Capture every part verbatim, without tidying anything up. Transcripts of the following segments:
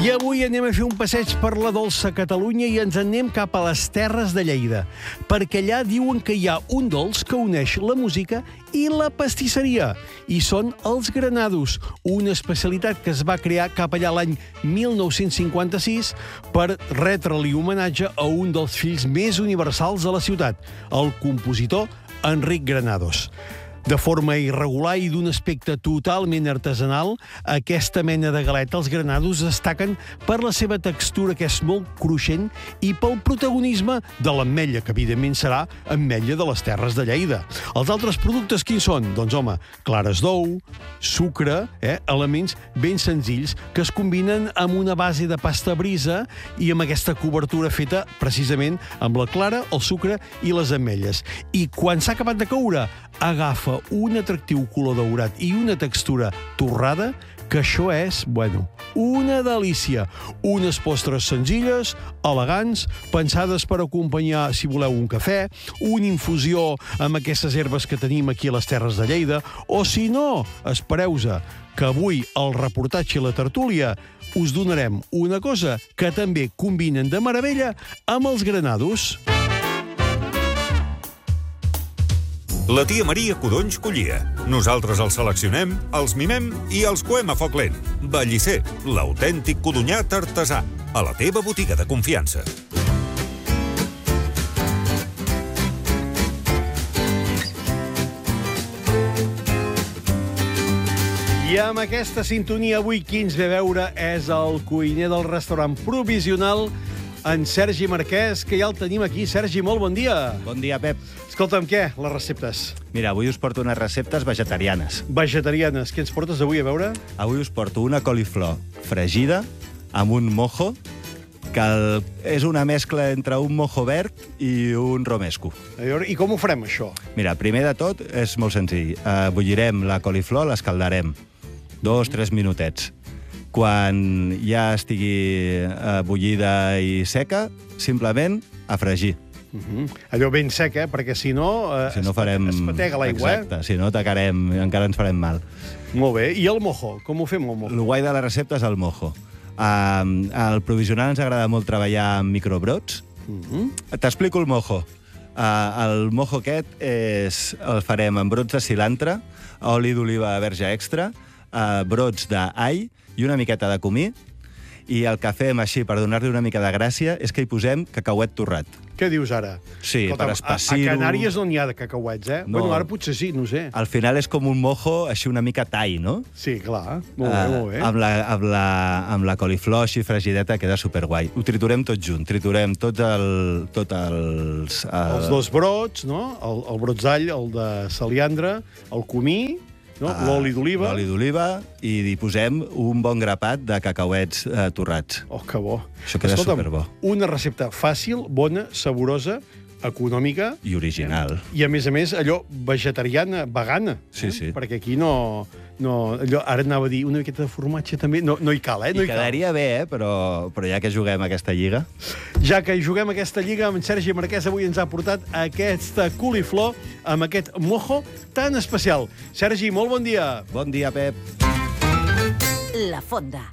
I avui anem a fer un passeig per la dolça Catalunya i ens anem cap a les terres de Lleida, perquè allà diuen que hi ha un dolç que uneix la música i la pastisseria, i són els granados, una especialitat que es va crear cap allà l'any mil nou-cents cinquanta-sis per retre-li homenatge a un dels fills més universals de la ciutat, el compositor Enric Granados. De forma irregular i d'un aspecte totalment artesanal, aquesta mena de galeta, els granados, destaquen per la seva textura, que és molt cruixent, i pel protagonisme de l'ametlla, que evidentment serà ametlla de les terres de Lleida. Els altres productes quins són? Doncs, home, clares d'ou, sucre, eh, elements ben senzills que es combinen amb una base de pasta brisa i amb aquesta cobertura feta precisament amb la clara, el sucre i les ametlles. I quan s'ha acabat de coure, agafa un atractiu color daurat i una textura torrada, que això és, bueno, una delícia. Unes postres senzilles, elegants, pensades per acompanyar, si voleu, un cafè, una infusió amb aquestes herbes que tenim aquí a les terres de Lleida, o si no, espereu-se, que avui al reportatge i la tertúlia us donarem una cosa que també combinen de meravella amb els granados. La tia Maria Codonys collia. Nosaltres els seleccionem, els mimem i els coem a foc lent. Bellicer, l'autèntic codonyat artesà. A la teva botiga de confiança. I amb aquesta sintonia avui qui ens ve a veure és el cuiner del restaurant Provisional, en Sergi Marquès, que ja el tenim aquí. Sergi, molt bon dia. Bon dia, Pep. Escolta'm, què? Les receptes. Mira, avui us porto unes receptes vegetarianes. Vegetarianes. Què ens portes avui a veure? Avui us porto una coliflor fregida amb un mojo, que el, és una mescla entre un mojo verd i un romesco. A veure, i com ho farem, això? Mira, primer de tot és molt senzill. Uh, bullirem la coliflor, l'escaldarem. Dos, tres minutets. Quan ja estigui uh, bullida i seca, simplement a fregir. Uh -huh. Allò ben sec, eh? Perquè si no, eh, si no farem... es patega l'aigua, Exacte, si no tacarem, encara ens farem mal. Molt bé. I el mojo? Com ho fem, el mojo? El guai de la recepta és el mojo. Uh, al Provisional ens agrada molt treballar amb microbrots. Uh -huh. T'explico el mojo. Uh, el mojo aquest és, el farem amb brots de cilantre, oli d'oliva verge extra, uh, brots d'all i una miqueta de comí, i el que fem així, per donar-li una mica de gràcia, és que hi posem cacauet torrat. Què dius ara? Sí, Escolta'm, per espessir-ho. A, a Canàries no n'hi ha de cacauets, eh? No. Bueno, ara potser sí, no sé. Al final és com un mojo així una mica thai, no? Sí, clar. Molt bé, Uh, molt bé. amb, la, amb, la, amb la coliflor així fregideta queda superguai. Ho triturem tot junt, triturem tots el, tot els... Uh... Els dos brots, no? El, el brots d'all, el de saliandre, el comí, no? Uh, l'oli d'oliva. L'oli d'oliva, i hi posem un bon grapat de cacauets uh, torrats. Oh, que bo. Això queda Escolta'm, superbo. Una recepta fàcil, bona, saborosa, econòmica. I original. I, a més a més, allò vegetariana, vegana. Sí, eh? sí. Perquè aquí no... no allò, ara anava a dir una miqueta de formatge també. No, no hi cal, eh? No I hi cal. quedaria bé, eh? Però, però ja que juguem a aquesta lliga... Ja que hi juguem aquesta lliga, amb Sergi Marquès avui ens ha portat aquesta coliflor amb aquest mojo tan especial. Sergi, molt bon dia. Bon dia, Pep. La Fonda.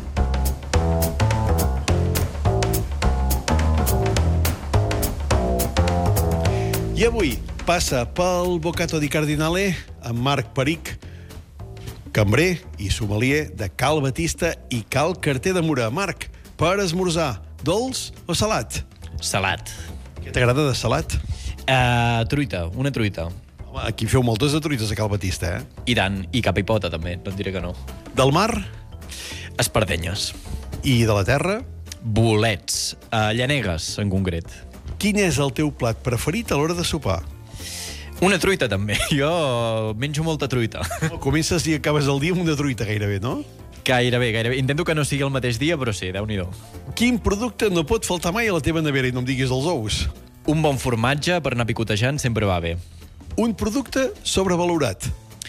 I avui passa pel Bocato di Cardinale amb Marc Peric, cambrer i sommelier de Cal Batista i Cal Carter de Mura. Marc, per esmorzar, dolç o salat? Salat. Què t'agrada de salat? Uh, truita, una truita. Home, aquí feu moltes de truites a Cal Batista, eh? I tant, i cap i pota, també, no et diré que no. Del mar Espardenyes. i de la terra? Bolets. Uh, llanegues, en concret. Quin és el teu plat preferit a l'hora de sopar? Una truita, també. Jo menjo molta truita. Comences i acabes el dia amb una truita, gairebé, no? Gairebé, gairebé. Intento que no sigui el mateix dia, però sí, Déu-n'hi-do. Quin producte no pot faltar mai a la teva nevera, i no em diguis els ous? Un bon formatge per anar picotejant sempre va bé. Un producte sobrevalorat.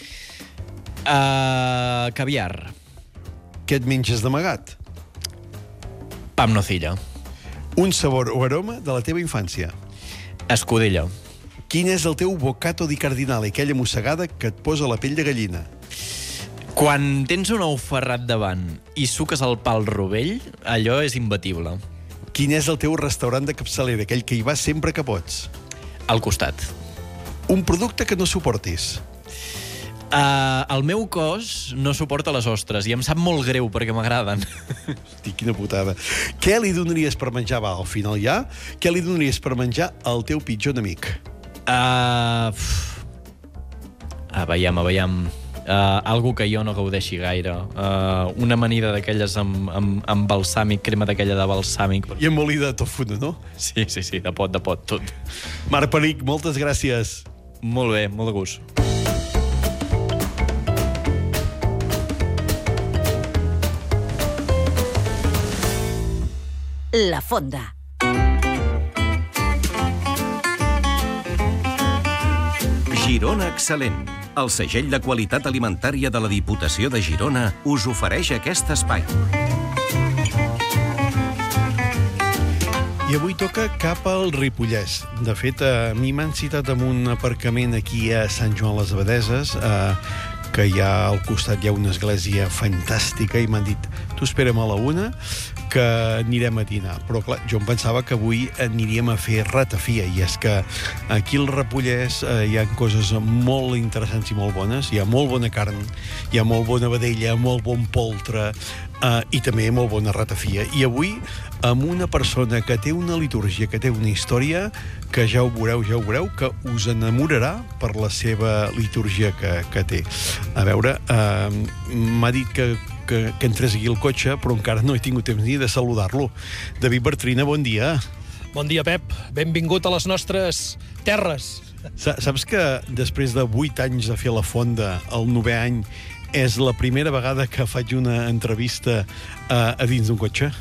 Uh, caviar. Què et menges d'amagat? Pa amb nocilla. Un sabor o aroma de la teva infància. Escudella. Quin és el teu bocato di cardinale, aquella mossegada que et posa la pell de gallina? Quan tens un ou ferrat davant i suques el pal rovell, allò és imbatible. Quin és el teu restaurant de capçalera, aquell que hi vas sempre que pots? Al costat. Un producte que no suportis. Uh, el meu cos no suporta les ostres i em sap molt greu perquè m'agraden. Hosti, quina putada. Què li donaries per menjar? Va, al final ja. Què li donaries per menjar al teu pitjor enemic? Uh, ah, veiem, veiem. Uh, algo que jo no gaudeixi gaire. Uh, una amanida d'aquelles amb, amb, amb balsàmic, crema d'aquella de balsàmic. I amb oli de tofu, no? Sí, sí, sí, de pot, de pot, tot. Marc Perich, moltes gràcies. Molt bé, molt de gust. La Fonda. Girona Excel·lent. El segell de qualitat alimentària de la Diputació de Girona us ofereix aquest espai. I avui toca cap al Ripollès. De fet, a mi m'han citat en un aparcament aquí a Sant Joan les Abadeses, eh, que hi ha al costat hi ha una església fantàstica, i m'han dit, tu espera'm a la una, que anirem a dinar. Però, clar, jo em pensava que avui aniríem a fer ratafia, i és que aquí al Ripollès eh, hi ha coses molt interessants i molt bones. Hi ha molt bona carn, hi ha molt bona vedella, molt bon poltre, eh, i també molt bona ratafia. I avui, amb una persona que té una litúrgia, que té una història, que ja ho veureu, ja ho veureu, que us enamorarà per la seva litúrgia que, que té. A veure, eh, m'ha dit que Que, que entrés aquí al cotxe, però encara no he tingut temps ni de saludar-lo. David Bartrina, bon dia. Bon dia, Pep. Benvingut a les nostres terres. Saps que després de vuit anys de fer la Fonda, el novè any, és la primera vegada que faig una entrevista a, a dins d'un cotxe?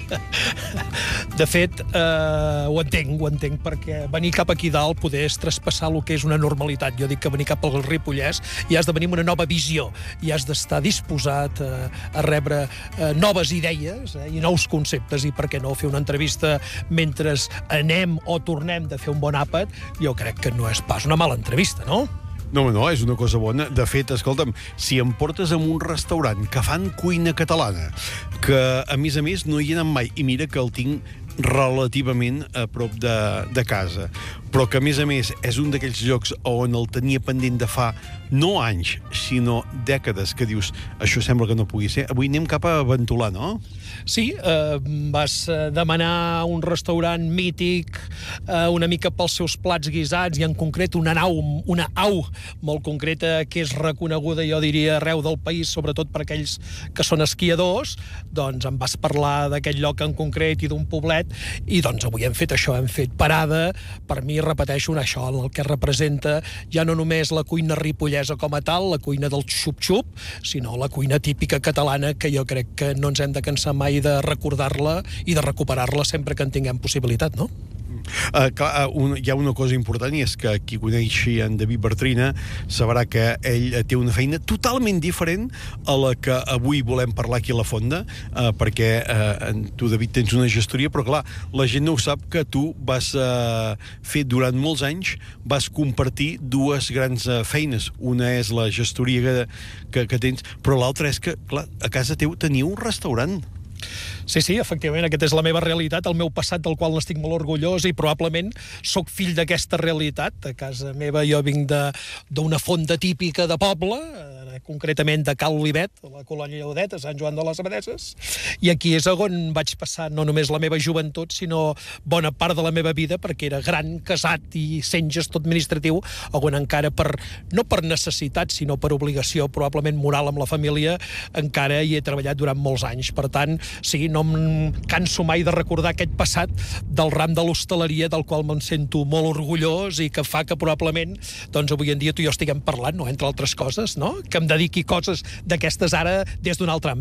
De fet, eh, ho entenc, ho entenc, perquè venir cap aquí dalt poder és traspassar el que és una normalitat. Jo dic que venir cap al Ripollès i has de venir amb una nova visió, i has d'estar disposat a, a rebre eh, noves idees eh, i nous conceptes, i per què no fer una entrevista mentre anem o tornem de fer un bon àpat. Jo crec que no és pas una mala entrevista, no? No, no, és una cosa bona. De fet, escolta'm, si em portes a un restaurant que fan cuina catalana, que, a més a més, no hi he anat mai, i mira que el tinc relativament a prop de, de casa, però que, a més a més, és un d'aquells llocs on el tenia pendent de fa no anys, sinó dècades, que dius, això sembla que no pugui ser. Avui anem cap a Ventolà, no? Sí, eh, vas demanar un restaurant mític, eh, una mica pels seus plats guisats, i en concret una nau, una au molt concreta que és reconeguda, jo diria, arreu del país, sobretot per aquells que són esquiadors. Doncs em vas parlar d'aquest lloc en concret i d'un poblet, i doncs avui hem fet això, hem fet parada. Per mi, repeteixo, això el que representa ja no només la cuina ripollesa com a tal, la cuina del xup-xup, sinó la cuina típica catalana, que jo crec que no ens hem de cansar mai de recordar-la i de recuperar-la sempre que en tinguem possibilitat, no? Uh, clar, uh, un, hi ha una cosa important, i és que qui coneixi en David Bartrina sabrà que ell té una feina totalment diferent a la que avui volem parlar aquí a la Fonda, uh, perquè uh, tu, David, tens una gestoria, però clar, la gent no ho sap, que tu vas uh, fer durant molts anys, vas compartir dues grans uh, feines. Una és la gestoria que, que, que tens, però l'altra és que, clar, a casa teu teniu un restaurant. Sí, sí, efectivament, aquesta és la meva realitat, el meu passat del qual n'estic molt orgullós, i probablement sóc fill d'aquesta realitat. A casa meva jo vinc d'una fonda típica de poble, concretament de Cal Olivet, a la colònia Lleudet, a Sant Joan de les Abadeses, i aquí és on vaig passar no només la meva joventut, sinó bona part de la meva vida, perquè era gran, casat i sent gestor administratiu, on encara per, no per necessitat, sinó per obligació, probablement moral amb la família, encara hi he treballat durant molts anys. Per tant, sí, no em canso mai de recordar aquest passat del ram de l'hostaleria, del qual me'n sento molt orgullós, i que fa que probablement, doncs avui en dia tu i jo estiguem parlant, no, entre altres coses, no? Que em dediqui coses d'aquestes ara des d'un altre àmbit.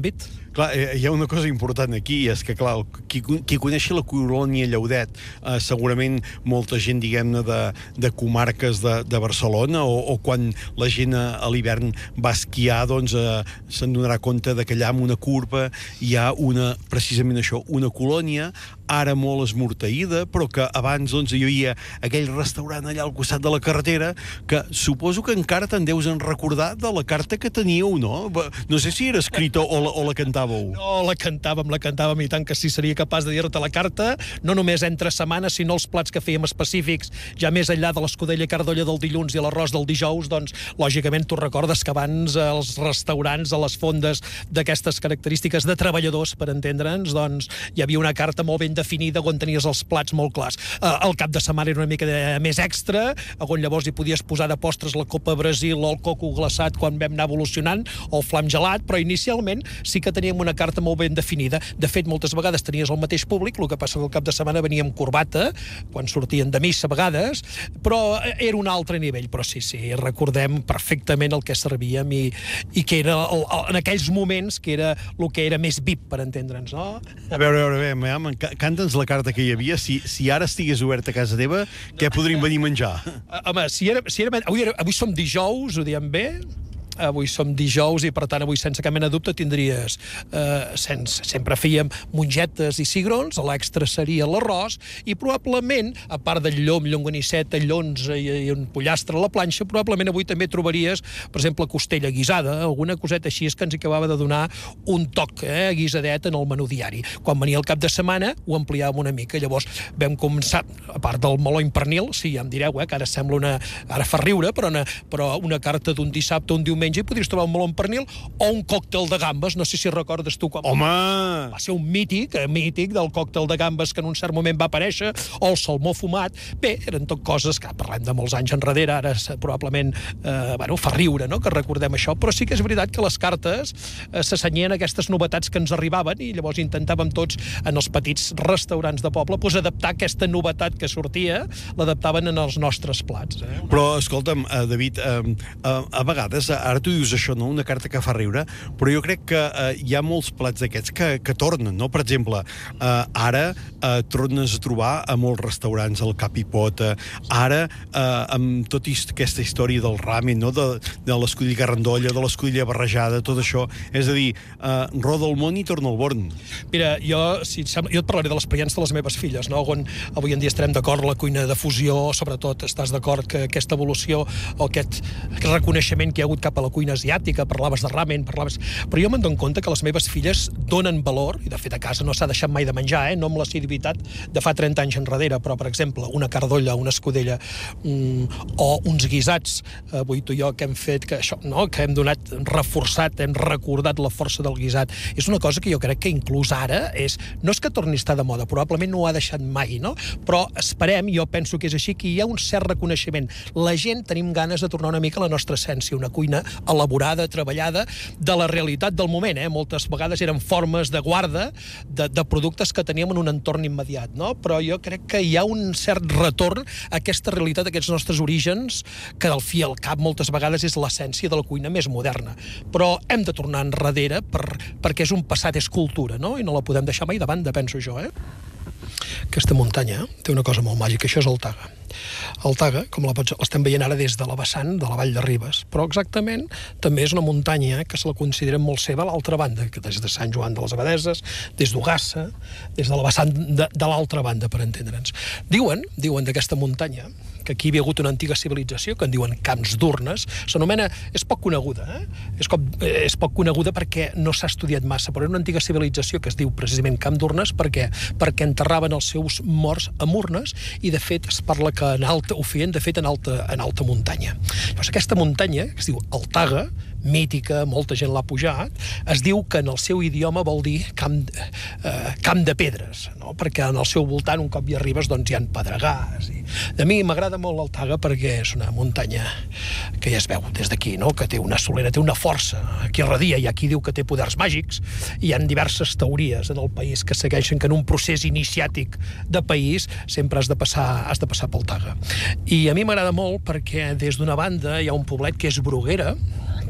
Clar, hi ha una cosa important aquí, és que, clar, qui, qui coneixi la colònia Llaudet, eh, segurament molta gent, diguem-ne, de, de comarques de, de Barcelona, o, o quan la gent a, a l'hivern va esquiar, doncs eh, se'n donarà compte de que allà en una curva hi ha una, precisament això, una colònia, ara molt esmorteïda, però que abans doncs, hi havia aquell restaurant allà al costat de la carretera, que suposo que encara te'n deus en recordar de la carta que teníeu, no? No sé si era escrita o la, o la cantàveu. No, la cantàvem, la cantàvem, i tant que sí, seria capaç de dir-te la carta, no només entre setmanes, sinó els plats que fèiem específics, ja més enllà de l'escudella i cardolla del dilluns i l'arròs del dijous, doncs, lògicament, tu recordes que abans els restaurants, a les fondes d'aquestes característiques de treballadors, per entendre'ns, doncs, hi havia una carta molt ben definida on tenies els plats molt clars. Eh, el cap de setmana era una mica de, més extra, on llavors hi podies posar de postres la copa Brasil o el coco glaçat quan vam anar evolucionant, o el flam gelat, però inicialment sí que teníem una carta molt ben definida. De fet, moltes vegades tenies el mateix públic, el que passa que el cap de setmana venia amb corbata, quan sortien de missa a vegades, però era un altre nivell. Però sí, sí, recordem perfectament el que servíem i, i que era el, el, en aquells moments que era el que era més V I P, per entendre'ns, no? A veure, a veure, a veure, canta'ns la carta que hi havia. Si, si ara estigués oberta a casa teva, què podríem venir a menjar? Home, si era, si era, avui, era, avui som dijous, ho diem bé? Avui som dijous i, per tant, avui sense cap mena de dubte tindries, eh, sense, sempre fèiem mongetes i cigrons, l'extra seria l'arròs, i probablement, a part del llom, llonganisseta, llons i, i un pollastre a la planxa, probablement avui també trobaries, per exemple, costella guisada, alguna coseta així és que ens acabava de donar un toc, eh, guisadet en el menú diari. Quan venia el cap de setmana, ho ampliàvem una mica. Llavors vam començar, a part del meló i pernil, sí, ja em direu, eh, que ara sembla una... ara fa riure, però una, però una carta d'un dissabte o un diumenge i podries trobar un meló amb pernil o un còctel de gambes. No sé si recordes tu quan... Home! Va ser un mític, eh, mític del còctel de gambes que en un cert moment va aparèixer, o el salmó fumat. Bé, eren tot coses que parlem de molts anys enrere, ara probablement eh, bueno, fa riure, no?, que recordem això, però sí que és veritat que les cartes eh, s'assenyien a aquestes novetats que ens arribaven i llavors intentàvem tots en els petits restaurants de poble pues, adaptar aquesta novetat que sortia, l'adaptaven en els nostres plats. Eh? Però, escolta'm, eh, David, eh, eh, a vegades, ara tu dius això, no?, una carta que fa riure, però jo crec que eh, hi ha molts plats d'aquests que, que tornen, no? Per exemple, eh, ara eh, tornes a trobar a molts restaurants el cap i pota, ara, eh, amb tota aquesta història del ramen, no?, de, de l'escudella garrandolla, de l'escudella barrejada, tot això, és a dir, eh, roda el món i torna al born. Mira, jo, si et sembla, jo et parlaré de l'experiència de les meves filles, no?, on avui en dia estarem d'acord la cuina de fusió, sobretot estàs d'acord que aquesta evolució o aquest, aquest reconeixement que hi ha hagut cap a la cuina asiàtica, parlaves de ramen, parlaves... Però jo me'n dono compte que les meves filles donen valor, i de fet a casa no s'ha deixat mai de menjar, eh? No amb l'assiduïtat de fa trenta anys enrere, però, per exemple, una cardolla, una escudella, um, o uns guisats, avui tu i jo que hem fet, que això, no?, que hem donat, reforçat, hem recordat la força del guisat. És una cosa que jo crec que inclús ara és... No és que torni a estar de moda, probablement no ho ha deixat mai, no? Però esperem, jo penso que és així, que hi ha un cert reconeixement. La gent tenim ganes de tornar una mica a la nostra essència, una cuina elaborada, treballada, de la realitat del moment, eh? Moltes vegades eren formes de guarda de, de productes que teníem en un entorn immediat, no? Però jo crec que hi ha un cert retorn a aquesta realitat, a aquests nostres orígens, que del fi al cap moltes vegades és l'essència de la cuina més moderna. Però hem de tornar enrere per, perquè és un passat, és cultura, no? I no la podem deixar mai de banda, penso jo, eh? Aquesta muntanya té una cosa molt màgica, això és el Taga. El Taga, com l'estem veient ara des de la vessant de la Vall de Ribes, però exactament també és una muntanya que se la considera molt seva a l'altra banda, que des de Sant Joan de les Abadeses, des d'Ugassa, des de la vessant de, de l'altra banda, per entendre'ns. Diuen, diuen d'aquesta muntanya, que aquí hi havia hagut una antiga civilització, que en diuen Camps d'Urnes, s'anomena, és poc coneguda, eh? És, com, és poc coneguda perquè no s'ha estudiat massa, però era una antiga civilització que es diu precisament Camp d'Urnes perquè, perquè enterraven els seus morts amb urnes i, de fet, es parla que en alta, ho feien, de fet, en alta, en alta muntanya. Llavors, aquesta muntanya, que es diu el Taga, mítica, molta gent l'ha pujat, es diu que en el seu idioma vol dir camp, eh, camp de pedres, no? Perquè en el seu voltant, un cop hi arribes, doncs hi ha pedregars. I... A mi m'agrada molt el Taga perquè és una muntanya que ja es veu des d'aquí, no?, que té una solera, té una força, que irradia, i aquí diu que té poders màgics. Hi ha diverses teories en el país que segueixen que en un procés iniciàtic de país sempre has de passar, has de passar pel Taga. I a mi m'agrada molt perquè des d'una banda hi ha un poblet que és Bruguera,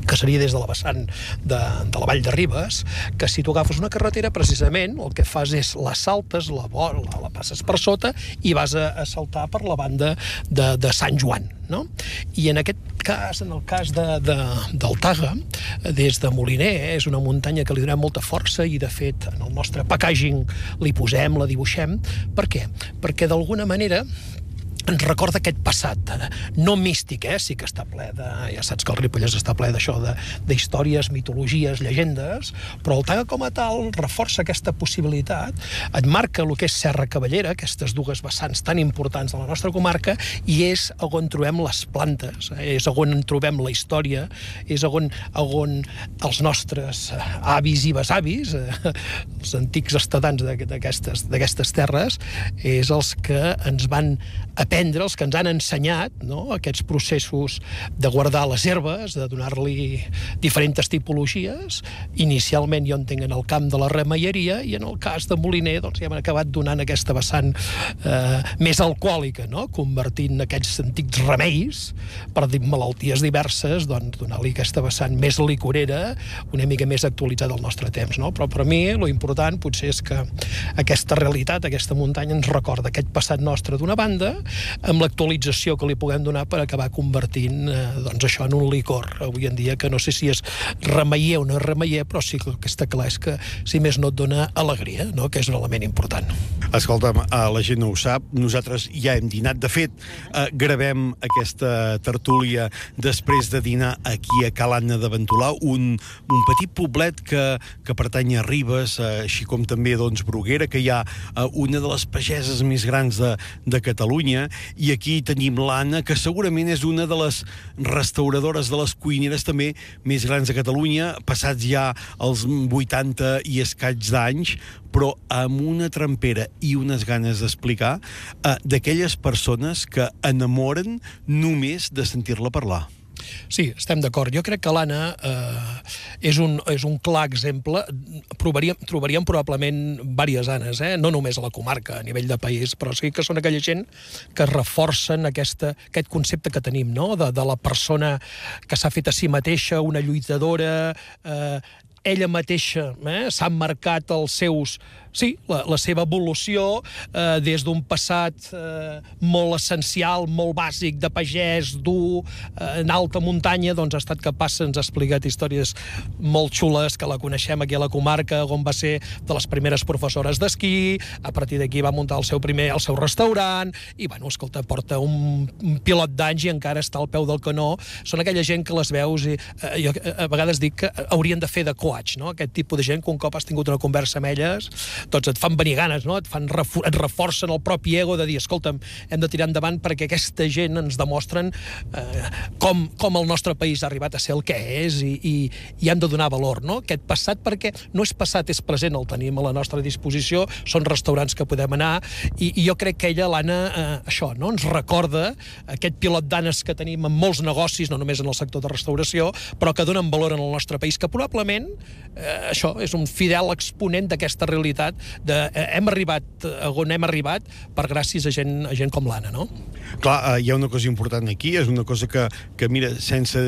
que seria des de la vessant de, de la Vall de Ribes, que si tu agafes una carretera, precisament, el que fas és la saltes, la, la, la passes per sota i vas a, a saltar per la banda de, de Sant Joan, no? I en aquest cas, en el cas de, de, del Taga, des de Moliner, és una muntanya que li donem molta força i, de fet, en el nostre packaging li posem, la dibuixem. Per què? Perquè, d'alguna manera, ens recorda aquest passat, no místic, eh? Sí que està ple de... Ja saps que el Ripollès està ple d'això, d'històries, mitologies, llegendes, però el Taga com a tal reforça aquesta possibilitat, et marca el que és Serra Cavallera, aquestes dues vessants tan importants de la nostra comarca, i és on trobem les plantes, eh? És on trobem la història, és on, on els nostres avis i besavis, eh? Els antics estadants d'aquestes terres, és els que ens van aprendre, els que ens han ensenyat, no?, aquests processos de guardar les herbes, de donar-li diferents tipologies. Inicialment jo entenc en el camp de la remeieria, i en el cas de Moliner doncs, ja hem acabat donant aquesta vessant eh, més alcohòlica, no?, convertint aquests antics remeis per malalties diverses, doncs donar-li aquesta vessant més licorera, una mica més actualitzada al nostre temps, no? Però per mi lo important potser és que aquesta realitat, aquesta muntanya ens recorda aquest passat nostre d'una banda, amb l'actualització que li puguem donar per acabar convertint eh, doncs això en un licor avui en dia, que no sé si és remeier o no és remeier, però sí que el que està clar és que si més no et dona alegria, no?, que és un element important. Escolta'm, la gent no ho sap, nosaltres ja hem dinat. De fet, eh, gravem aquesta tertúlia després de dinar aquí a Ca l'Anna de Ventolà, un, un petit poblet que, que pertany a Ribes, eh, així com també doncs, Bruguera, que hi ha eh, una de les pageses més grans de, de Catalunya, i aquí tenim l'Anna, que segurament és una de les restauradores, de les cuineres també més grans de Catalunya, passats ja els vuitanta i escaig d'anys, però amb una trempera i unes ganes d'explicar eh, d'aquelles persones que enamoren només de sentir-la parlar. Sí, estem d'acord. Jo crec que l'Anna eh, és, un, és un clar exemple. Provaríem, trobaríem probablement diverses Annes, eh? No només a la comarca, a nivell de país, però sí que són aquella gent que reforcen aquesta, aquest concepte que tenim, no?, de, de la persona que s'ha fet a si mateixa, una lluitadora, eh, ella mateixa eh, s'ha marcat els seus... Sí, la, la seva evolució eh, des d'un passat eh, molt essencial, molt bàsic, de pagès, dur, eh, en alta muntanya, doncs ha estat capaç, ens ha explicat històries molt xules, que la coneixem aquí a la comarca, on va ser de les primeres professores d'esquí, a partir d'aquí va muntar el seu primer, el seu restaurant, i, bueno, escolta, porta un, un pilot d'anys i encara està al peu del canó. Són aquella gent que les veus i eh, jo a vegades dic que haurien de fer de coach, no?, aquest tipus de gent que un cop has tingut una conversa amb elles, tots et fan venir ganes, no?, et, fan refor et reforcen el propi ego de dir, escolta'm, hem de tirar endavant perquè aquesta gent ens demostren eh, com, com el nostre país ha arribat a ser el que és, i, i, i hem de donar valor, no?, aquest passat, perquè no és passat, és present, el tenim a la nostra disposició, són restaurants que podem anar, i, i jo crec que ella, l'Anna, eh, això, no?, ens recorda aquest pilot d'Annes que tenim en molts negocis, no només en el sector de restauració, però que donen valor en el nostre país, que probablement eh, això és un fidel exponent d'aquesta realitat de, eh, hem arribat on hem arribat per gràcies a gent, a gent com l'Anna, no? Clar, eh, hi ha una cosa important aquí, és una cosa que, que mira, sense,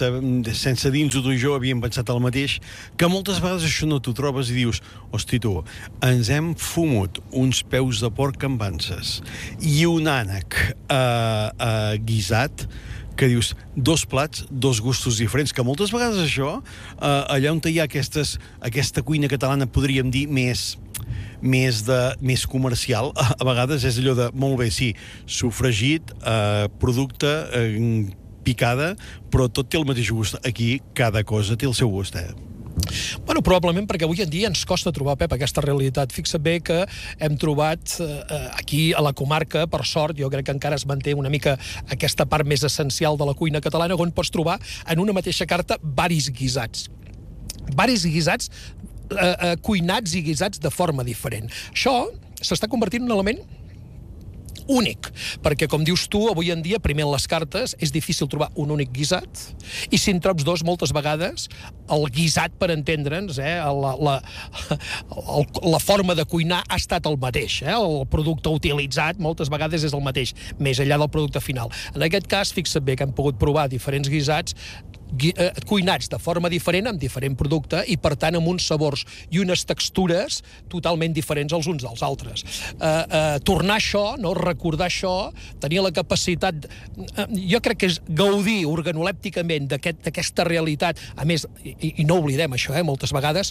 sense dins-ho tu i jo havíem pensat el mateix, que moltes vegades això no t'ho trobes i dius, hosti tu, ens hem fumut uns peus de porc amb anses i un ànec eh, eh, guisat, que dius, dos plats, dos gustos diferents, que moltes vegades això, eh, allà on hi ha aquestes, aquesta cuina catalana, podríem dir, més més, de, més comercial, a, a vegades és allò de, molt bé, sí, sofregit, eh, producte, eh, picada, però tot té el mateix gust. Aquí cada cosa té el seu gust, eh? Bueno, probablement perquè avui en dia ens costa trobar, Pep, aquesta realitat. Fixa't bé que hem trobat eh, aquí a la comarca, per sort, jo crec que encara es manté una mica aquesta part més essencial de la cuina catalana, on pots trobar en una mateixa carta varis guisats. Varis guisats eh, eh, cuinats i guisats de forma diferent. Això s'està convertint en un element únic, perquè, com dius tu, avui en dia, primer en les cartes, és difícil trobar un únic guisat, i si en trobes dos, moltes vegades, el guisat, per entendre'ns, eh, la, la, el, la forma de cuinar ha estat el mateix, eh, el producte utilitzat moltes vegades és el mateix, més enllà del producte final. En aquest cas, fixa't bé que hem pogut provar diferents guisats cuinats de forma diferent, amb diferent producte, i per tant amb uns sabors i unes textures totalment diferents els uns dels altres. Eh, eh, tornar això, no? Recordar això, tenir la capacitat, eh, jo crec que és gaudir organolèpticament d'aquesta aquest, realitat, a més, i, i no oblidem això, eh, moltes vegades,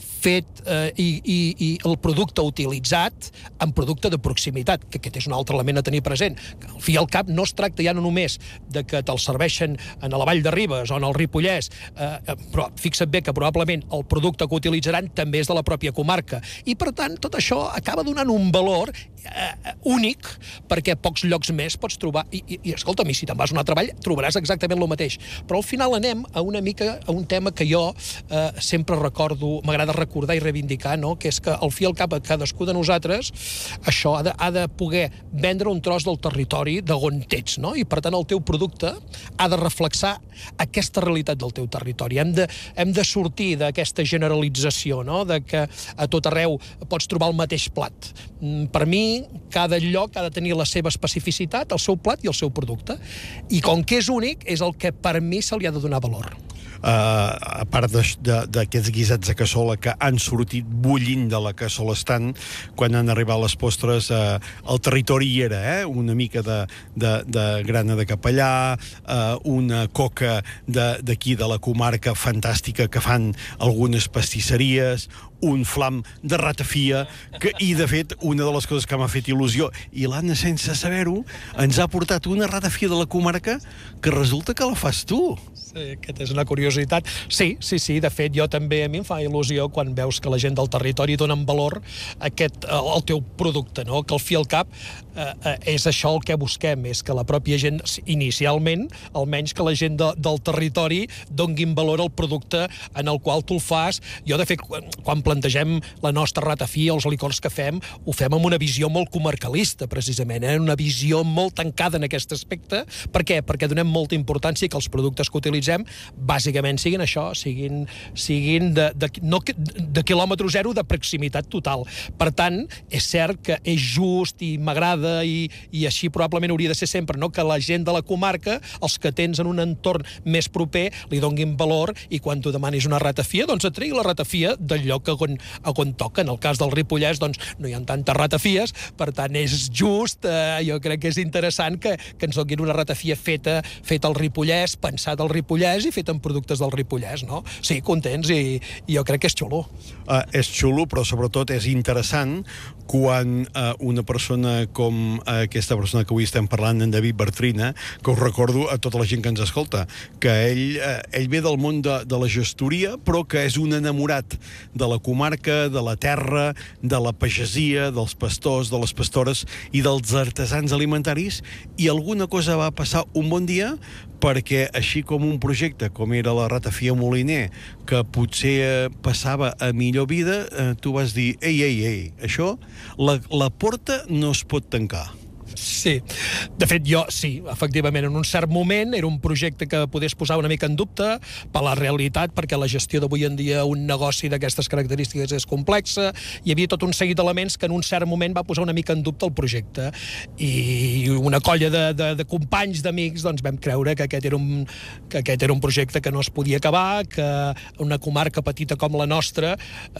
fet eh, i, i, i el producte utilitzat en producte de proximitat, que aquest és un altre element a tenir present. Al fi i al cap no es tracta ja no només de que te'l serveixen a la Vall de Ribes o en el Ripollès, eh, però fixa't bé que probablement el producte que utilitzaran també és de la pròpia comarca. I, per tant, tot això acaba donant un valor eh, únic, perquè a pocs llocs més pots trobar... I, i, i escolta'm, si te'n vas a un altre vall, trobaràs exactament el mateix. Però al final anem a una mica a un tema que jo eh, sempre recordo, m'agrada recordar i reivindicar, no? Que és que al fi i al cap a cadascú de nosaltres això ha de, ha de poder vendre un tros del territori d'on ets, no? I, per tant, el teu producte ha de reflexar aquesta realitat del teu territori. Hem de, hem de sortir d'aquesta generalització, no? De que a tot arreu pots trobar el mateix plat. Per mi, cada lloc ha de tenir la seva especificitat, el seu plat i el seu producte. I com que és únic, és el que per mi se li ha de donar valor. Uh, a part d'aquests guisats de cassola que han sortit bullint de la cassola estant, quan han arribat les postres, uh, el territori hi era, eh? Una mica de, de, de grana de capellà, uh, una coca d'aquí de, de la comarca fantàstica que fan algunes pastisseries, un flam de ratafia, que, i de fet una de les coses que m'ha fet il·lusió, i l'Anna, sense saber-ho, ens ha portat una ratafia de la comarca que resulta que la fas tu. Sí, aquesta és una curiositat. Sí, sí, sí, de fet, jo també, a mi em fa il·lusió quan veus que la gent del territori donen valor a aquest, al teu producte, no? Que al fi i al cap eh, és això el que busquem, és que la pròpia gent, inicialment, almenys que la gent de, del territori donguin valor al producte en el qual tu el fas. Jo, de fet, quan plantegem la nostra ratafia, els licors que fem, ho fem amb una visió molt comarcalista, precisament, eh? Una visió molt tancada en aquest aspecte. Per què? Perquè donem molta importància que els productes que utilitzem, bàsicament siguin això, siguin, siguin de, de, no, de quilòmetre zero, de proximitat total. Per tant, és cert que és just i m'agrada i, i així probablement hauria de ser sempre, no? Que la gent de la comarca, els que tens en un entorn més proper, li donguin valor i quan tu demanis una ratafia, doncs et tregui la ratafia del lloc on, on toca. En el cas del Ripollès, doncs, no hi ha tantes ratafies, per tant, és just, eh, jo crec que és interessant que, que ens donin una ratafia feta, feta al Ripollès, pensat al Ripollès i feta amb productes del Ripollès, no? Sí, contents, i, i jo crec que és xulo. Uh, és xulo, però sobretot és interessant quan uh, una persona com uh, aquesta persona que avui estem parlant, en David Bartrina, que us recordo a tota la gent que ens escolta, que ell, uh, ell ve del món de, de la gestoria, però que és un enamorat de la comarca, de la terra, de la pagesia, dels pastors, de les pastores i dels artesans alimentaris, i alguna cosa va passar un bon dia perquè així com un projecte com era la ratafia Moliner, que potser passava a millor vida, eh, tu vas dir, ei, ei, ei, això, la, la porta no es pot tancar. Sí. De fet, jo, sí, efectivament, en un cert moment era un projecte que podés posar una mica en dubte per la realitat, perquè la gestió d'avui en dia un negoci d'aquestes característiques és complexa, hi havia tot un seguit d'elements que en un cert moment va posar una mica en dubte el projecte. I una colla de, de, de companys, d'amics, doncs vam creure que aquest, era un, que aquest era un projecte que no es podia acabar, que una comarca petita com la nostra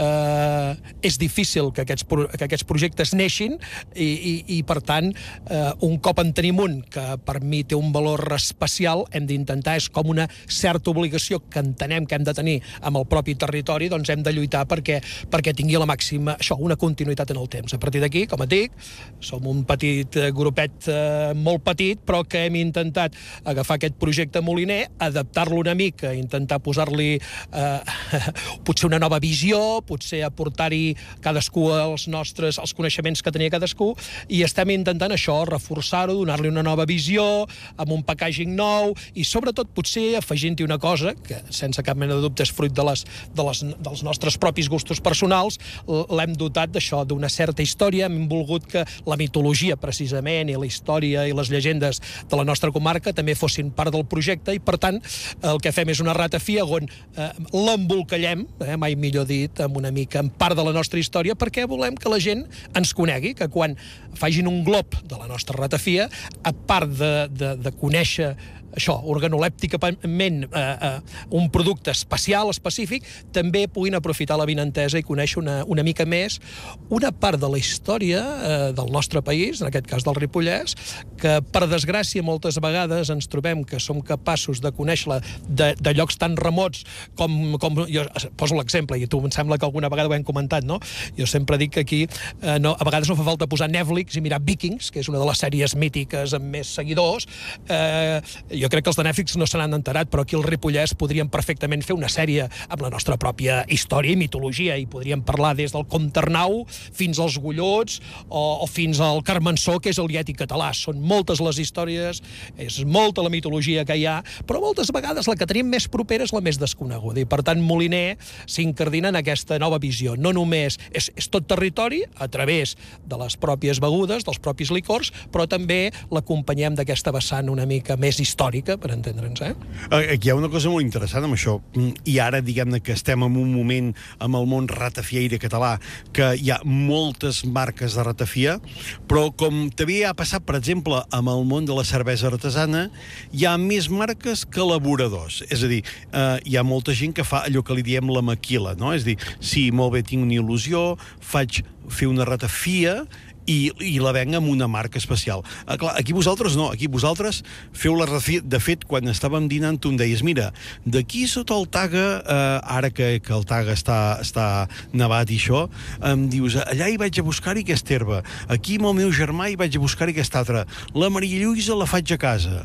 eh, és difícil que aquests, que aquests projectes neixin i, i, i per tant, Uh, un cop en tenim un que per mi té un valor especial, hem d'intentar, és com una certa obligació que entenem que hem de tenir amb el propi territori, doncs hem de lluitar perquè, perquè tingui la màxima, això, una continuïtat en el temps. A partir d'aquí, com et dic, som un petit grupet uh, molt petit, però que hem intentat agafar aquest projecte Moliner, adaptar-lo una mica, intentar posar-li uh, potser una nova visió, potser aportar-hi cadascú els nostres, els coneixements que tenia cadascú, i estem intentant això, això, reforçar-ho, donar-li una nova visió, amb un packaging nou, i sobretot potser afegint-hi una cosa, que sense cap mena de dubte és fruit de les, de les, dels nostres propis gustos personals, l'hem dotat d'això, d'una certa història, hem volgut que la mitologia, precisament, i la història i les llegendes de la nostra comarca també fossin part del projecte, i per tant el que fem és una ratafia on eh, l'embolcallem, eh, mai millor dit, amb una mica en part de la nostra història, perquè volem que la gent ens conegui, que quan facin un glob de la nostra ratafia, a part de, de, de conèixer això, organolèpticament, eh, eh, un producte especial, específic, també puguin aprofitar la vinentesa i conèixer una, una mica més una part de la història eh, del nostre país, en aquest cas del Ripollès, que, per desgràcia, moltes vegades ens trobem que som capaços de conèixer-la de, de llocs tan remots com, com... Jo poso l'exemple, i tu em sembla que alguna vegada ho hem comentat, no? Jo sempre dic que aquí eh, no, a vegades no fa falta posar Netflix i mirar Vikings, que és una de les sèries mítiques amb més seguidors. Eh, jo crec que els de Netflix no se n'han enterat, però aquí al Ripollès podríem perfectament fer una sèrie amb la nostra pròpia història i mitologia, i podríem parlar des del Comte Arnau fins als Gollots o, o fins al Carmençó, que és el Yeti català. Són moltes les històries, és molta la mitologia que hi ha, però moltes vegades la que tenim més propera és la més desconeguda, i per tant Moliner s'incardina en aquesta nova visió. No només és, és tot territori a través de les pròpies begudes, dels propis licors, però també l'acompanyem d'aquesta vessant una mica més històrica, per entendre'ns, eh? Aquí hi ha una cosa molt interessant amb això, i ara diguem-ne que estem en un moment amb el món ratafiaire català que hi ha moltes marques de ratafia, però com també ha passat, per exemple, amb el món de la cervesa artesana, hi ha més marques que elaboradors. És a dir, eh, hi ha molta gent que fa allò que li diem la maquila, no? És a dir, sí, molt bé, tinc una il·lusió, faig fer una ratafia, i, i la venc amb una marca especial. Ah, clar, aquí vosaltres no, aquí vosaltres feu la ratafia. De fet, quan estàvem dinant, tu em deies, mira, d'aquí sota el Taga, eh, ara que, que el Taga està, està nevat i això, em dius, allà hi vaig a buscar-hi aquesta herba, aquí amb el meu germà hi vaig a buscar-hi aquesta altra, la Maria Lluïsa la faig a casa.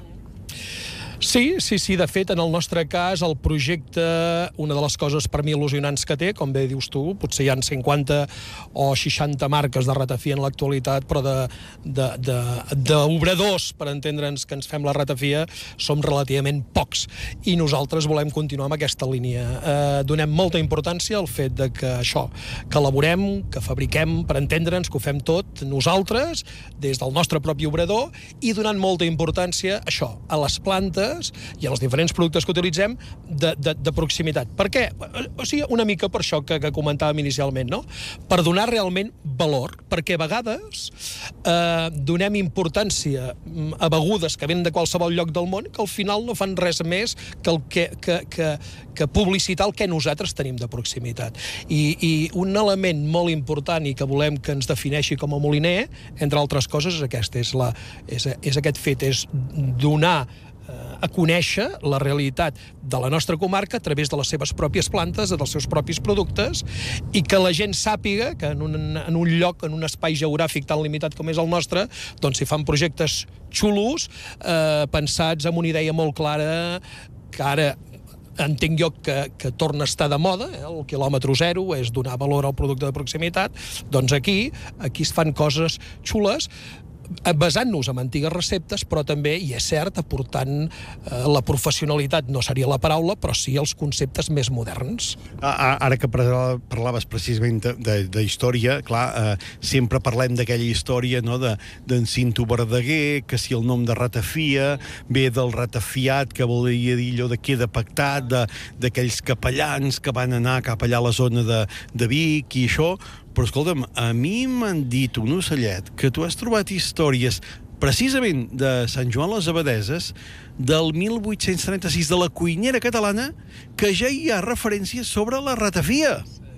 Sí, sí, sí. De fet, en el nostre cas, el projecte, una de les coses per mi il·lusionants que té, com bé dius tu, potser hi ha cinquanta o seixanta marques de ratafia en l'actualitat, però d'obradors, per entendre'ns que ens fem la ratafia, som relativament pocs. I nosaltres volem continuar amb aquesta línia. Eh, donem molta importància al fet de que això, que elaborem, que fabriquem, per entendre'ns, que ho fem tot nosaltres, des del nostre propi obrador, i donant molta importància, això, a les plantes i als diferents productes que utilitzem de, de, de proximitat. Per què? O sigui, una mica per això que, que comentàvem inicialment, no? Per donar realment valor, perquè a vegades eh, donem importància a begudes que venen de qualsevol lloc del món que al final no fan res més que, el que, que, que, que publicitar el que nosaltres tenim de proximitat. I, i un element molt important i que volem que ens defineixi com a moliner, entre altres coses, és aquest, és, la, és, és aquest fet, és donar a conèixer la realitat de la nostra comarca a través de les seves pròpies plantes, dels seus propis productes, i que la gent sàpiga que en un, en un lloc, en un espai geogràfic tan limitat com és el nostre, doncs s'hi fan projectes xulos, eh, pensats amb una idea molt clara, que ara entenc jo que, que torna a estar de moda, eh? El quilòmetre zero és donar valor al producte de proximitat. Doncs aquí, aquí es fan coses xules, basant-nos en antigues receptes, però també, i és cert, aportant eh, la professionalitat, no seria la paraula, però sí els conceptes més moderns. Ara que parlaves precisament d'història, clar, eh, sempre parlem d'aquella història, no?, d'en Cinto Verdaguer, que si el nom de ratafia ve del ratafiat, que volia dir allò de queda pactat, d'aquells capellans que van anar cap allà a la zona de, de Vic i això. Però, escolta'm, a mi m'han dit un ocellet que tu has trobat històries precisament de Sant Joan les Abadeses del mil vuit-cents trenta-sis, de la cuinera catalana, que ja hi ha referències sobre la ratafia.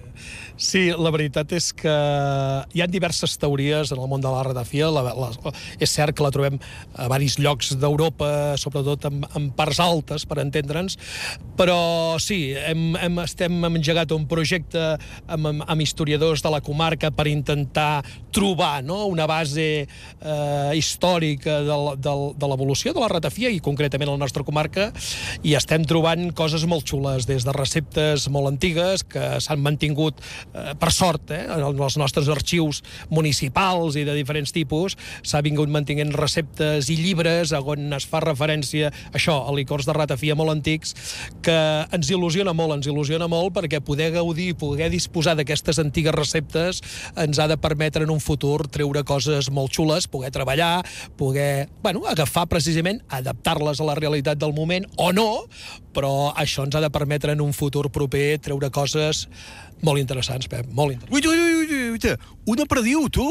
Sí, la veritat és que hi ha diverses teories en el món de la ratafia. La, la, és cert que la trobem a diversos llocs d'Europa, sobretot en, en parts altes, per entendre'ns, però sí, hem, hem, estem hem engegat un projecte amb, amb, amb historiadors de la comarca per intentar trobar, no?, una base eh, històrica de, de, de l'evolució de la ratafia, i concretament a la nostra comarca, i estem trobant coses molt xules, des de receptes molt antigues que s'han mantingut eh, per sort, eh, en els nostres arxius municipals i de diferents tipus, s'ha vingut mantenint receptes i llibres on es fa referència a això, a licors de ratafia molt antics, que ens il·lusiona molt, ens il·lusiona molt, perquè poder gaudir, poder disposar d'aquestes antigues receptes ens ha de permetre en un futur treure coses molt xules, poder treballar, poder, bueno, agafar precisament, adaptar-les a la realitat del moment, o no, però això ens ha de permetre en un futur proper treure coses molt interessants, Pep, molt interessants. Ui, ui, ui, ui, ui, una perdiu, tu!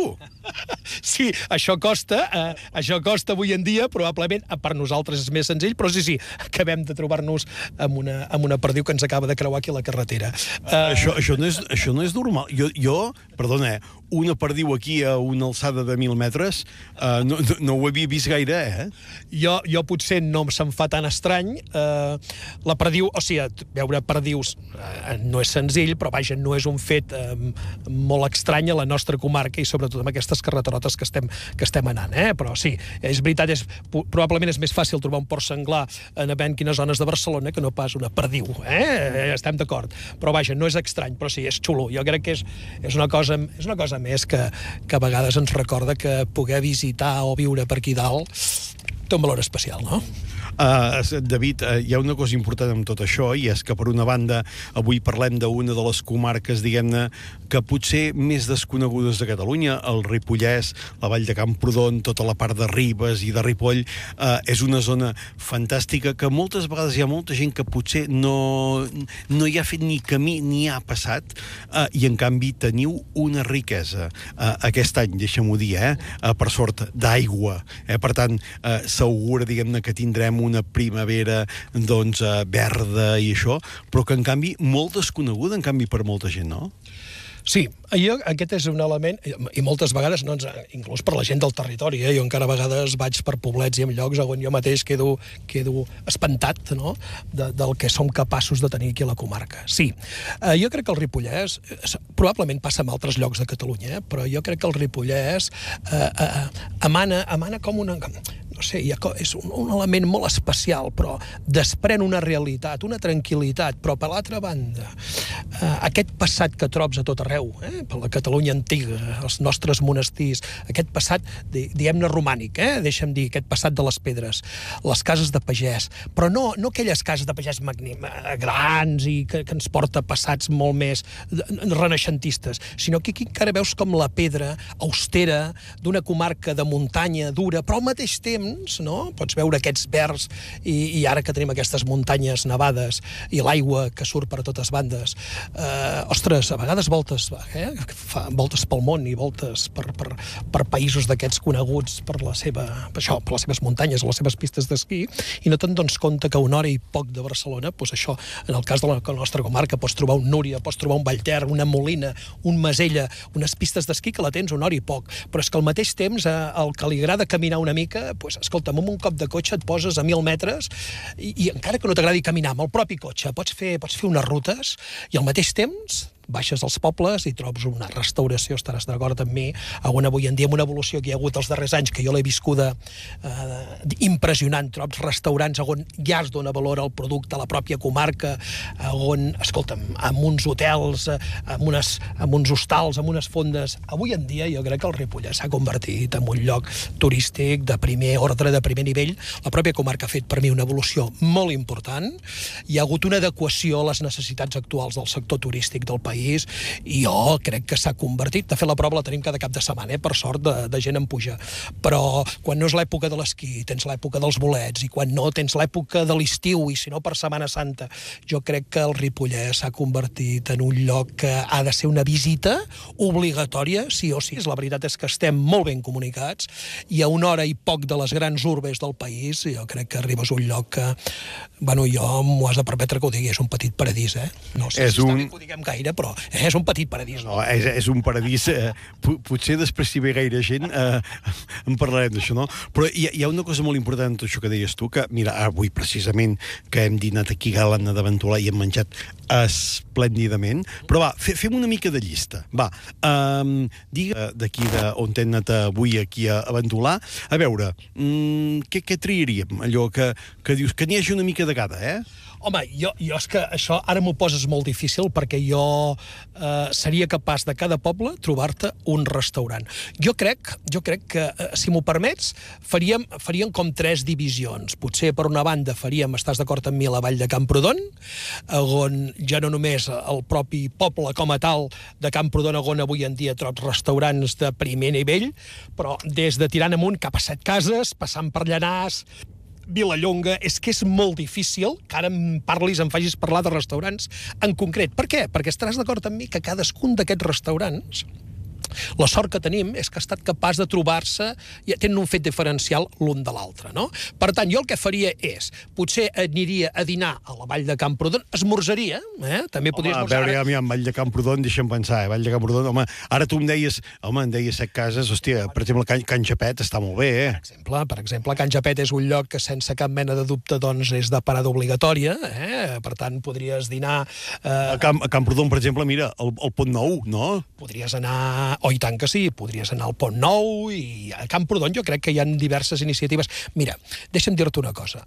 Sí, això costa, eh, això costa avui en dia, probablement per nosaltres és més senzill, però sí, sí, acabem de trobar-nos amb una, amb una perdiu que ens acaba de creuar aquí a la carretera. Uh, això, això, no és, això no és normal. Jo, jo perdona, una perdiu aquí a una alçada de mil metres, uh, no, no, no ho havia vist gaire, eh? Jo, jo potser no se'm fa tan estrany. Uh, la perdiu, o sigui, veure perdius uh, no és senzill, però vaja, no és un fet uh, molt estrany a la nostra comarca i sobretot amb aquestes carreterotes que estem, que estem anant, eh? Però sí, és veritat, és, probablement és més fàcil trobar un porc senglar en havent quines zones de Barcelona que no pas una perdiu, eh? Estem d'acord. Però vaja, no és estrany, però sí, és xulo. Jo crec que és, és, una, cosa, és una cosa més que, que a vegades ens recorda que poder visitar o viure per aquí dalt té un valor especial, no? Uh, David, uh, hi ha una cosa important amb tot això, i és que per una banda avui parlem d'una de les comarques, diguem-ne, que potser més desconegudes de Catalunya, el Ripollès, la Vall de Camprodon, tota la part de Ribes i de Ripoll, uh, és una zona fantàstica que moltes vegades hi ha molta gent que potser no, no hi ha fet ni camí ni ha passat, uh, i en canvi teniu una riquesa uh, aquest any, deixem-ho dir, eh, uh, per sort, d'aigua, eh, per tant, uh, s'augura, diguem-ne, que tindrem una primavera, doncs, eh, verda i això, però que, en canvi, molt desconeguda, en canvi, per molta gent, no? Sí, jo, aquest és un element, i moltes vegades, no, inclús per la gent del territori, eh? Jo encara a vegades vaig per poblets i en llocs on jo mateix quedo, quedo espantat, no?, de, del que som capaços de tenir aquí a la comarca. Sí, eh, jo crec que el Ripollès, probablement passa en altres llocs de Catalunya, eh? Però jo crec que el Ripollès eh, eh, emana, emana com una... no sé, ha, és un, un element molt especial, però desprèn una realitat, una tranquil·litat, però per l'altra banda, eh, aquest passat que trobs a tot arreu, eh, per la Catalunya antiga, els nostres monestirs, aquest passat, diguem-ne, romànic, eh, deixa'm dir, aquest passat de les pedres, les cases de pagès, però no, no aquelles cases de pagès magnim, grans i que, que ens porta passats molt més renaixentistes, sinó que aquí encara veus com la pedra austera d'una comarca de muntanya dura, però al mateix temps, no? Pots veure aquests verds i, i ara que tenim aquestes muntanyes nevades i l'aigua que surt per a totes bandes. Eh, ostres, a vegades voltes, eh? Fa voltes pel món i voltes per, per, per països d'aquests coneguts per, la seva, per, això, per les seves muntanyes, les seves pistes d'esquí, i no te'n dones compte que una hora i poc de Barcelona, doncs això, en el cas de la, la nostra comarca, pots trobar un Núria, pots trobar un Vallter, una Molina, un Masella, unes pistes d'esquí que la tens una hora i poc, però és que al mateix temps, eh, el que li agrada caminar una mica, doncs, escolta'm, amb un cop de cotxe et poses a mil metres i, i encara que no t'agradi caminar amb el propi cotxe, pots fer, pots fer unes rutes i al mateix temps baixes als pobles i trobes una restauració, estaràs d'acord amb mi, on avui en dia amb una evolució que hi ha hagut els darrers anys, que jo l'he viscuda eh, impressionant, trobes restaurants on ja es dona valor al producte, a la pròpia comarca, on, escolta'm, amb uns hotels, amb, unes, amb uns hostals, amb unes fondes. Avui en dia jo crec que el Ripollès s'ha convertit en un lloc turístic de primer ordre, de primer nivell. La pròpia comarca ha fet per mi una evolució molt important. Hi ha hagut una adequació a les necessitats actuals del sector turístic del país, i jo crec que s'ha convertit, de fet la prova la tenim cada cap de setmana, eh? Per sort de, de gent en puja, però quan no és l'època de l'esquí, tens l'època dels bolets, i quan no tens l'època de l'estiu, i si no per Setmana Santa, jo crec que el Ripollès s'ha convertit en un lloc que ha de ser una visita obligatòria, sí o sí. La veritat és que estem molt ben comunicats, i a una hora i poc de les grans urbes del país, jo crec que arribes a un lloc que, bueno, jo m'ho has de permetre que ho digui, és un petit paradís, eh? No sé és si un... està bé que ho diguem gaire, però és un petit paradís. No, és, és un paradís. Eh, potser després, si ve gaire gent, eh, en parlarem d'això, no? Però hi, hi ha una cosa molt important en tot això que deies tu, que, mira, avui precisament que hem dinat aquí a l'Anna de Ventolà i hem menjat esplèndidament, però va, fe, fem una mica de llista. Va, um, digue d'aquí on hem anat avui aquí a, a Ventolà, a veure, um, què, què triaríem? Allò que, que dius que n'hi hagi una mica de cada, eh? Home, jo, jo és que això ara m'ho poses molt difícil perquè jo eh, seria capaç de cada poble trobar-te un restaurant. Jo crec, jo crec que, eh, si m'ho permets, faríem, faríem com tres divisions. Potser, per una banda, faríem, estàs d'acord amb mi, la Vall de Camprodon, on ja no només el propi poble com a tal de Camprodon, on avui en dia trobs restaurants de primer nivell, però des de tirant amunt cap a Set Cases, passant per Llanars, Vilallonga, és que és molt difícil que ara em parlis, em facis parlar de restaurants en concret. Per què? Perquè estaràs d'acord amb mi que cadascun d'aquests restaurants, la sort que tenim és que ha estat capaç de trobar-se, i tenen un fet diferencial l'un de l'altre, no? Per tant, jo el que faria és, potser aniria a dinar a la Vall de Camprodon, esmorzaria, eh? També podria Home, a esmorzar... veure, ja, ja, Vall de Camprodon, deixa'm pensar, eh? Vall de Camprodon, home, ara tu em deies, home, em deies Set Cases, hòstia, per exemple, Can, Can Japet està molt bé, eh? Per exemple, per exemple, Can Japet és un lloc que sense cap mena de dubte doncs, és de parada obligatòria, eh? Per tant, podries dinar... Eh... A, Camp, a Camprodon, per exemple, mira, el, el Pont Nou, no? Podries anar... Oh, i tant que sí, podries anar al Pont Nou i a Camprodon jo crec que hi ha diverses iniciatives. Mira, deixa'm dir-te una cosa.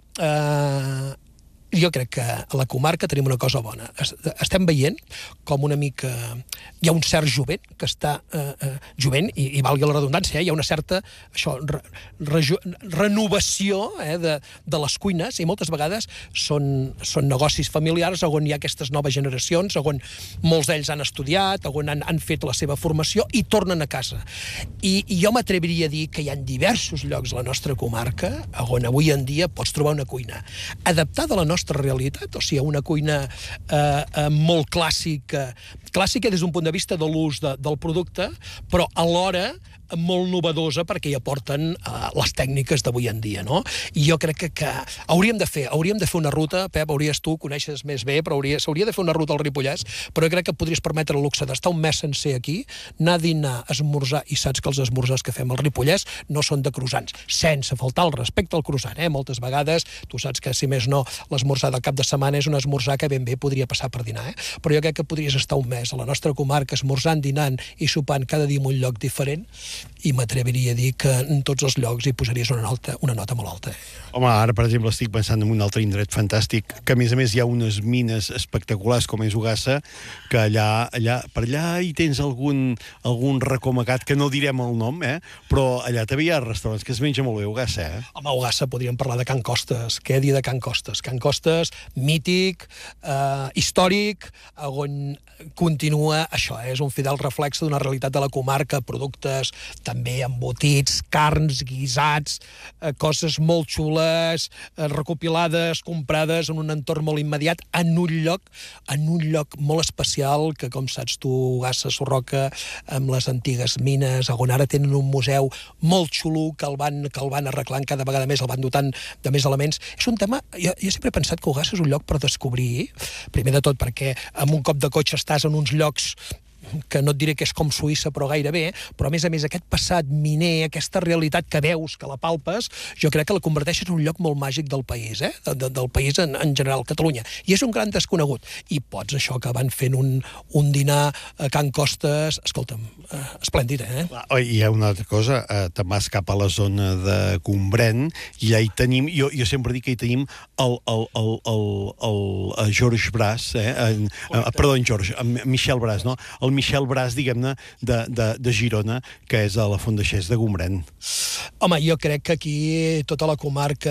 Uh, jo crec que a la comarca tenim una cosa bona. Estem veient com una mica... Hi ha un cert jovent que està... Eh, eh, jovent, i, i valgui la redundància, eh, hi ha una certa això, re, re, renovació eh, de, de les cuines, i moltes vegades són, són negocis familiars on hi ha aquestes noves generacions, on molts d'ells han estudiat, on han, han fet la seva formació i tornen a casa. I, i jo m'atreviria a dir que hi ha diversos llocs a la nostra comarca on avui en dia pots trobar una cuina adaptada a la nostra realitat, o sigui, una cuina eh, eh, molt clàssica, clàssica des d'un punt de vista de l'ús de, del producte, però alhora molt novedosa perquè hi aporten uh, les tècniques d'avui en dia, no? I jo crec que, que hauríem de fer hauríem de fer una ruta, Pep, hauries tu, coneixes més bé, però s'hauria de fer una ruta al Ripollès, però jo crec que podries permetre el luxe d'estar un mes sencer aquí, anar a dinar, esmorzar, i saps que els esmorzars que fem al Ripollès no són de croissants, sense faltar el respecte al croissant, eh? Moltes vegades, tu saps que, si més no, l'esmorzar del cap de setmana és un esmorzar que ben bé podria passar per dinar, eh? Però jo crec que podries estar un mes a la nostra comarca esmorzant, dinant i sopant cada dia en un lloc diferent, i m'atreviria a dir que en tots els llocs hi posaries una nota, una nota molt alta. Home, ara, per exemple, estic pensant en un altre indret fantàstic, que a més a més hi ha unes mines espectaculars com és Ugassa, que allà, allà per allà hi tens algun, algun recomacat, que no direm el nom, eh? Però allà també hi ha restaurants que es menja molt bé Ugassa, eh? Home, a Ugassa podríem parlar de Can Costes. Què dir de Can Costes? Can Costes, mític, eh, històric, on continua això, eh? És un fidel reflex d'una realitat de la comarca, productes també embotits, carns, guisats, eh, coses molt xules, eh, recopilades, comprades en un entorn molt immediat, en un lloc, en un lloc molt especial, que com saps tu, Ugassa, Sorroca, amb les antigues mines, on ara tenen un museu molt xulo, que el van, que el van arreglant cada vegada més, el van dotant de més elements. És un tema... Jo, jo sempre he pensat que Ugassa és un lloc per descobrir, primer de tot perquè amb un cop de cotxe estàs en uns llocs que no et diré que és com Suïssa, però gairebé, però a més a més aquest passat miner, aquesta realitat que veus, que la palpes, jo crec que la converteix en un lloc molt màgic del país, eh? de, de, del país en, en general, Catalunya. I és un gran desconegut. I pots això acabant fent un, un dinar a Can Costes, escolta'm, eh, esplèndid, eh? Oh, hi ha una altra cosa, eh, te'n vas cap a la zona de Gombrèn, i allà hi tenim, jo, jo sempre dic que hi tenim el, el, el, el, el, el George Brass, eh? En, eh, perdó, en George, en Michel Brass, no? El Michel Brass, diguem-ne, de, de, de Girona, que és a la Font d'Aixers de Gombrèn. Home, jo crec que aquí tota la comarca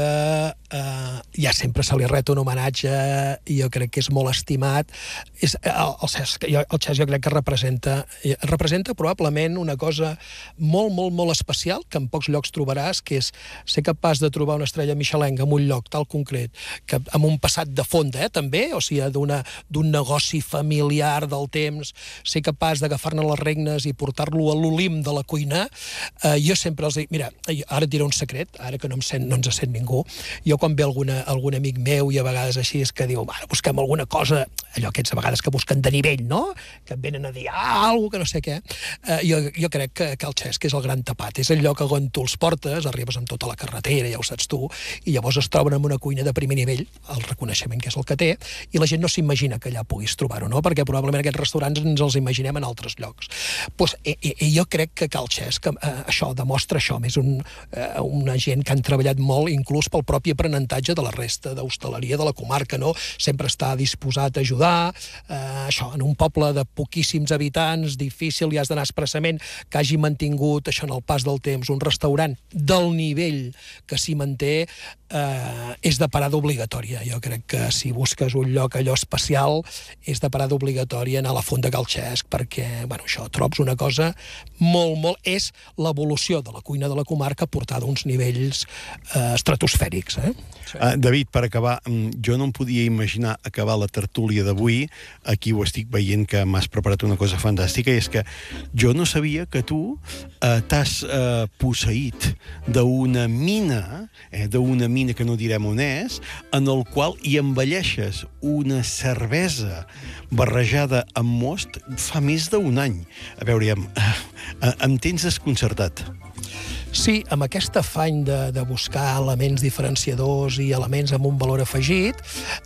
eh, ja sempre se li ret un homenatge i jo crec que és molt estimat. És, el, el, Cesc, jo, el Cesc jo crec que representa, representa probablement una cosa molt, molt, molt especial que en pocs llocs trobaràs, que és ser capaç de trobar una estrella michelenca en un lloc tal concret, que amb un passat de fonda, eh, també, o sigui, d'un negoci familiar del temps, ser capaç d'agafar-ne les regnes i portar-lo a l'olim de la cuina, eh, jo sempre els dic, mira, ara et diré un secret, ara que no, em sent, no ens sent ningú, jo quan ve alguna, algun amic meu i a vegades així és que diu, ara busquem alguna cosa, allò aquests a vegades que busquen de nivell, no? Que et venen a dir, ah, alguna que no sé què. Eh, jo, jo crec que, que el Cesc és el gran tapat, és el lloc on tu els portes, arribes amb tota la carretera, ja ho saps tu, i llavors es troben amb una cuina de primer nivell, el reconeixement que és el que té, i la gent no s'imagina que allà puguis trobar-ho, no? Perquè probablement aquests restaurants ens els imaginem imaginem en altres llocs. Pues, eh, eh, jo crec que Cal Xesc eh, això demostra això, més un, eh, una gent que han treballat molt, inclús pel propi aprenentatge de la resta d'hostaleria de la comarca, no? Sempre està disposat a ajudar, eh, això, en un poble de poquíssims habitants, difícil, i has d'anar expressament, que hagi mantingut això en el pas del temps, un restaurant del nivell que s'hi manté, eh, és de parada obligatòria. Jo crec que si busques un lloc allò especial, és de parada obligatòria anar a la Font de Cal Xesc, perquè, bueno, això, trobs una cosa molt, molt... És l'evolució de la cuina de la comarca portada a uns nivells eh, estratosfèrics. Eh? Sí. Uh, David, per acabar, jo no em podia imaginar acabar la tertúlia d'avui, aquí ho estic veient que m'has preparat una cosa fantàstica, i és que jo no sabia que tu uh, t'has uh, posseït d'una mina, eh, d'una mina que no direm on és, en el qual hi embelleixes una cervesa barrejada amb most fa més d'un any. A veure, em, em tens desconcertat. Sí, amb aquest afany de, de buscar elements diferenciadors i elements amb un valor afegit,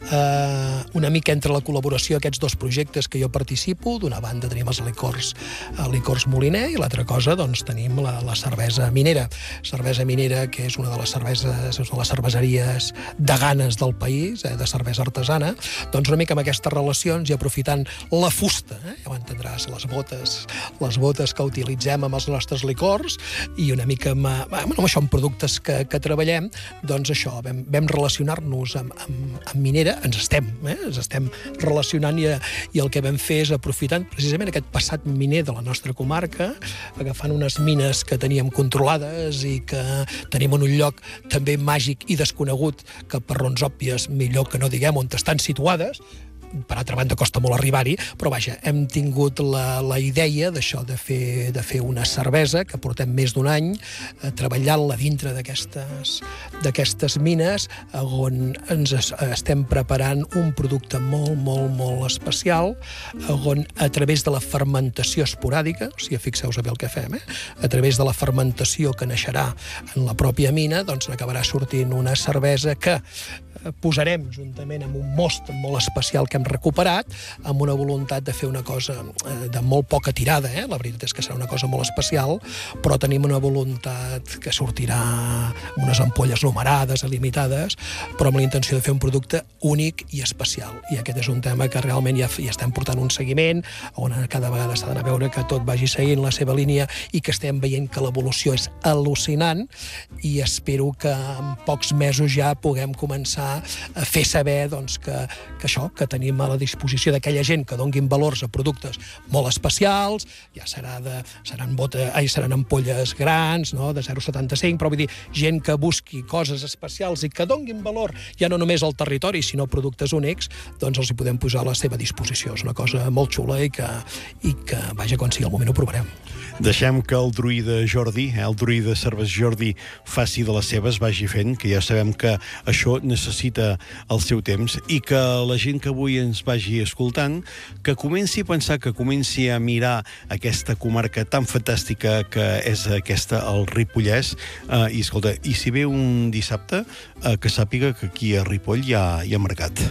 eh, una mica entre la col·laboració d'aquests dos projectes que jo participo, d'una banda tenim els licors, eh, licors Moliner, i l'altra cosa, doncs, tenim la, la cervesa minera. Cervesa minera, que és una de les cerveses, és una de les cerveseries de ganes del país, eh, de cervesa artesana, doncs una mica amb aquestes relacions i aprofitant la fusta, eh, ja ho entendràs, les botes, les botes que utilitzem amb els nostres licors, i una mica amb, amb, amb això, amb productes que, que treballem, doncs això, vam, vam relacionar-nos amb, amb, amb minera, ens estem, eh? ens estem relacionant, i, i el que vam fer és, aprofitant precisament aquest passat miner de la nostra comarca, agafant unes mines que teníem controlades i que tenim en un lloc també màgic i desconegut, que per raons òbvies millor que no diguem on estan situades. Per altra banda, costa molt arribar-hi, però vaja, hem tingut la, la idea d'això, de fer, de fer una cervesa que portem més d'un any eh, treballant-la dintre d'aquestes d'aquestes mines, on ens es, estem preparant un producte molt, molt, molt especial, on a través de la fermentació esporàdica, o sigui, fixeu-vos bé el que fem, eh? a través de la fermentació que naixerà en la pròpia mina, doncs acabarà sortint una cervesa que posarem juntament amb un most molt especial que hem recuperat, amb una voluntat de fer una cosa de molt poca tirada, eh? La veritat és que serà una cosa molt especial, però tenim una voluntat que sortirà amb unes ampolles numerades, limitades, però amb la intenció de fer un producte únic i especial. I aquest és un tema que realment ja, ja estem portant un seguiment, on cada vegada s'ha d'anar a veure que tot vagi seguint la seva línia i que estem veient que l'evolució és al·lucinant, i espero que en pocs mesos ja puguem començar a fer saber, doncs, que, que això, que tenim a la disposició d'aquella gent que donguin valors a productes molt especials, ja serà de, seran, bota, ai, seran ampolles grans, no?, de zero coma setanta-cinc, però vull dir, gent que busqui coses especials i que donguin valor ja no només al territori, sinó productes únics, doncs els hi podem posar a la seva disposició. És una cosa molt xula i que, i que vaja, quan sigui el moment ho provarem. Deixem que el druida Jordi, eh, el druida Cerves Jordi, faci de les seves, vagi fent, que ja sabem que això necessita el seu temps, i que la gent que avui ens vagi escoltant, que comenci a pensar, que comenci a mirar aquesta comarca tan fantàstica que és aquesta, el Ripollès, eh, i escolta, i si ve un dissabte, eh, que sàpiga que aquí a Ripoll hi ha, hi ha mercat.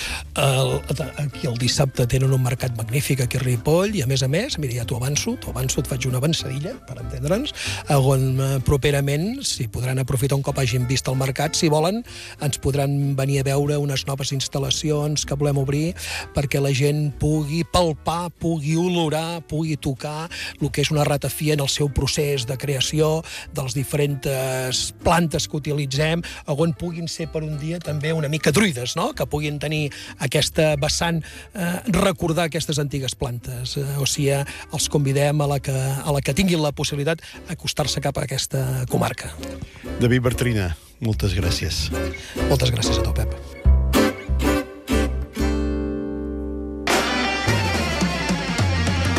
El, aquí el dissabte tenen un mercat magnífic aquí a Ripoll, i a més a més, mira, ja t'ho avanço, t'ho avanço, et faig una avançadilla, per entendre'ns, on properament, si podran aprofitar un cop hagin vist el mercat, si volen, ens podran venir a veure unes noves instal·lacions que volem obrir perquè la gent pugui palpar, pugui olorar, pugui tocar el que és una ratafia en el seu procés de creació, dels diferents plantes que utilitzem, on puguin ser per un dia també una mica druides, no?, que puguin tenir aquesta vessant, eh, recordar aquestes antigues plantes. Eh, o sigui, els convidem a la que, a la que tinguin la possibilitat d'acostar-se cap a aquesta comarca. David Bartrina, moltes gràcies. Moltes gràcies a tu, Pep.